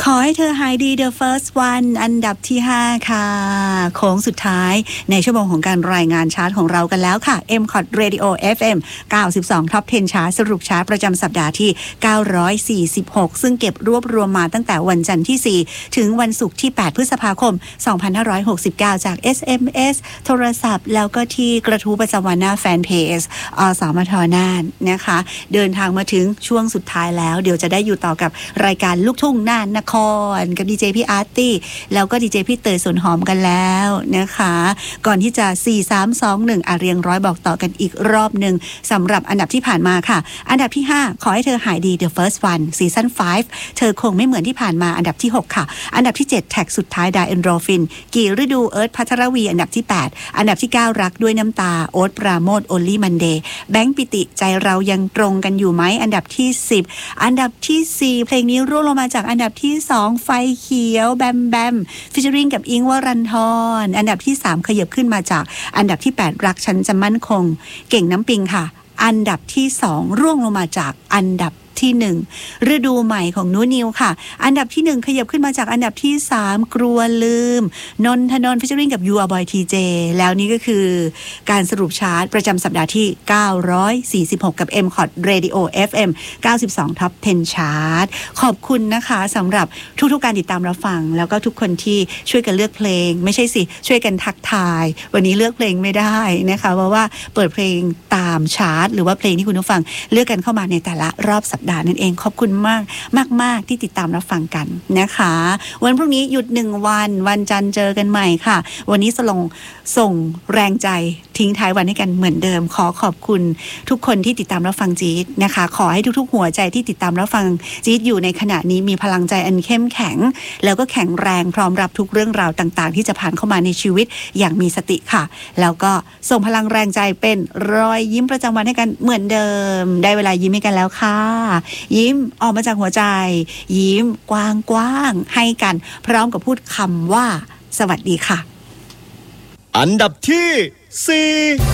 ขอให้เธอหายดี The First One อันดับที่5ค่ะโค้งสุดท้ายในชั่วโมงของการรายงานชาร์ตของเรากันแล้วค่ะ MCOT Radio FM 92 Top 10 ชาร์ตสรุปชาร์ตประจำสัปดาห์ที่946ซึ่งเก็บรวบรวมมาตั้งแต่วันจันทร์ที่4ถึงวันศุกร์ที่8พฤษภาคม2569จาก SMS โทรศัพท์แล้วก็ที่กระทู้ประจำวันหน้าแฟนเพจสมทน่านนะคะเดินทางมาถึงช่วงสุดท้ายแล้วเดี๋ยวจะได้อยู่ต่อกับรายการลูกทุ่งน่านนครกับดีเจพี่อาร์ตี้แล้วก็ดีเจพี่เตยสนหอมกันแล้วนะคะก่อนที่จะ4 3 2 1เรียงร้อยบอกต่อกันอีกรอบหนึ่งสำหรับอันดับที่ผ่านมาค่ะอันดับที่5ขอให้เธอหายดี The First One ซีซั่น5เธอคงไม่เหมือนที่ผ่านมาอันดับที่6ค่ะอันดับที่7แท็กสุดท้ายไดเอนโดรฟินกี่ฤดูเอิร์ธพัทรวีอันดับที่8อันดับที่9รักด้วยน้ำตาโอ๊ตปราโมทโอลี่มันเดย์แบงค์ปิติใจเรายังตรงกันอยู่ไหมอันดับที่10อันดับที่4เพลงนี้ร่วงลงมาจากอันดับที่2ไฟเขียวแบมแบมฟีเจอริ่งกับอิงค์วรันธรอันดับที่3ขยับขึ้นมาจากอันดับที่8รักฉันจะมั่นคงเก่งน้ำปิงค่ะอันดับที่2ร่วงลงมาจากอันดับที่1ฤดูใหม่ของนูนิวค่ะอันดับที่1ขยับขึ้นมาจากอันดับที่3กลัวลืมนนทนนท์ฟีเจอริ่งกับยูอาบอยทีเจแล้วนี่ก็คือการสรุปชาร์ตประจำสัปดาห์ที่946กับ MCOT Radio FM 92 Top 10 Chart ขอบคุณนะคะสำหรับทุกๆการติดตามรับฟังแล้วก็ทุกคนที่ช่วยกันเลือกเพลงไม่ใช่สิช่วยกันทักทายวันนี้เลือกเพลงไม่ได้นะคะเพราะว่าเปิดเพลงตามชาร์ตหรือว่าเพลงที่คุณผู้ฟังเลือกกันเข้ามาในแต่ละรอบสัปดาห์นั่นเองขอบคุณมากที่ติดตามรับฟังกันนะคะวันพรุ่งนี้หยุด1วันจันทร์เจอกันใหม่ค่ะวันนี้ส่งแรงใจทิ้งท้ายวันให้กันเหมือนเดิมขอขอบคุณทุกคนที่ติดตามรับฟังจี๊ดนะคะขอให้ทุกๆหัวใจที่ติดตามรับฟังจี๊ดอยู่ในขณะนี้มีพลังใจอันเข้มแข็งแล้วก็แข็งแรงพร้อมรับทุกเรื่องราวต่างๆที่จะผ่านเข้ามาในชีวิตอย่างมีสติค่ะแล้วก็ส่งพลังแรงใจเป็นรอยยิ้มประจำวันให้กันเหมือนเดิมได้เวลายิ้มให้กันแล้วค่ะยิ้มออกมาจากหัวใจยิ้มกว้างๆให้กันพร้อมกับพูดคำว่าสวัสดีค่ะอันดับที่4